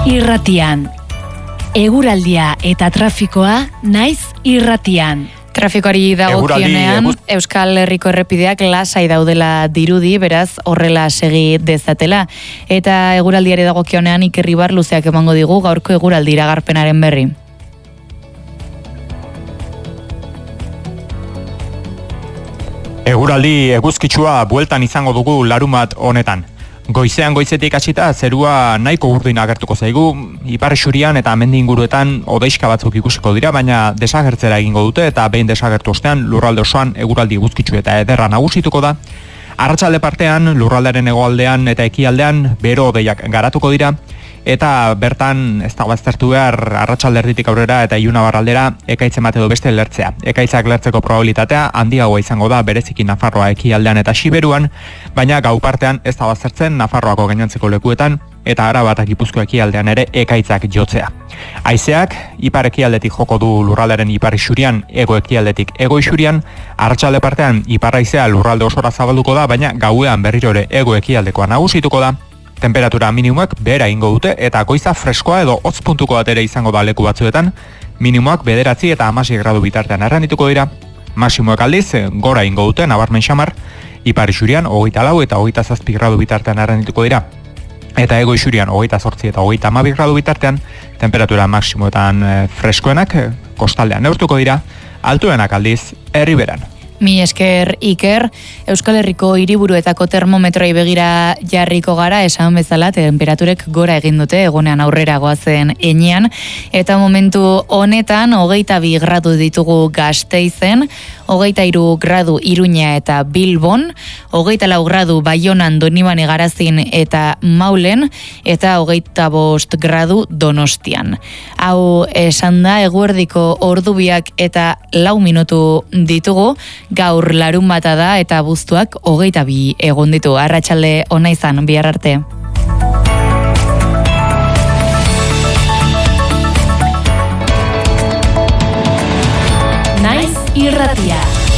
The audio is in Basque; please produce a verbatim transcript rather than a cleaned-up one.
irratian. Eguraldia eta trafikoa naiz irratian. Trafikoari dagokionean Euskal Herriko errepideak lasai daudela dirudi, beraz horrela segi dezatela. Eta eguraldiari dagokionean Iker Ribar luzeak emango digu gaurko eguraldi iragarpenaren berri. Eguraldi eguzkitsua bueltan izango dugu larumat honetan. Goizean goizetik hasita zerua nahiko urdin agertuko zaigu, ipar xurian eta mendi inguruetan hodeiska batzuk ikusiko dira, baina desagertzera egingo dute eta behin desagertu ostean lurralde osoan eguraldi eguzkitsu eta ederra nagusituko da. Arratsalde partean lurraldearen hegoaldean eta ekialdean bero hodeiak garatuko dira eta bertan ez dago aztertu behar arratsalde erditik aurrera eta ilunabarraldera ekaitzen bat edo beste lertzea. Ekaitzak lertzeko probabilitatea handiagoa izango da bereziki Nafarroa ekialdean eta Siberuan, baina gau partean ez dago aztertzen Nafarroako gainontzeko lekuetan eta Araba eta Gipuzkoa ekialdean ere ekaitzak jotzea. Haizeak ipar ekialdetik joko du lurraldearen ipar isurian, ego ekialdetik ego isurian, arratsalde partean ipar haizea lurralde osora zabalduko da, baina gauean berriro ere ego ekialdekoa nagusituko da. Temperatura minimoak behera ingo dute eta goiza freskoa edo hotz puntuko bat ere izango da leku batzuetan, minimoak bederatzi eta hamasei gradu bitartean errandituko dira, maximoak aldiz gora ingo dute nabarmen xamar, ipar isurian hogeita lau eta hogeita zazpi gradu bitartean errandituko dira. Eta ego isurian hogeita zortzi eta hogeita hamabi gradu bitartean, temperatura maximoetan freskoenak kostaldean neurtuko dira, altuenak aldiz herriberan. Mi esker Iker, Euskal Herriko hiriburuetako termometroei begira jarriko gara, esan bezala temperaturek gora egin dute egunean aurrera goazen enean, eta momentu honetan hogeita bi gradu ditugu Gasteizen, hogeita hiru gradu Iruña eta Bilbon, hogeita lau gradu Baionan, Donibane, Garazin eta Maulen, eta hogeita bost gradu Donostian. Hau esan da eguerdiko ordubiak eta lau minutu ditugu, gaur larun bata da eta buztuak hogeita bi egun ditu. Arratsalde ona izan, bihar arte. Naiz irratia.